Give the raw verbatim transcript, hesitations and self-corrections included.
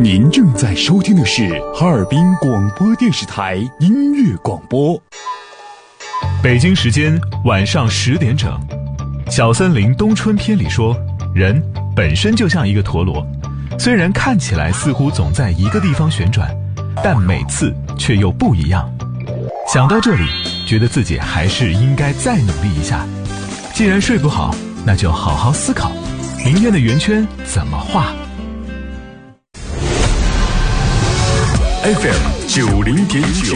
您正在收听的是哈尔滨广播电视台音乐广播。 北京时间晚上十点整，小森林冬春篇里说，人本身就像一个陀螺，虽然看起来似乎总在一个地方旋转，但每次却又不一样。想到这里，觉得自己还是应该再努力一下。既然睡不好，那就好好思考，明天的圆圈怎么画。 F M 九零点九。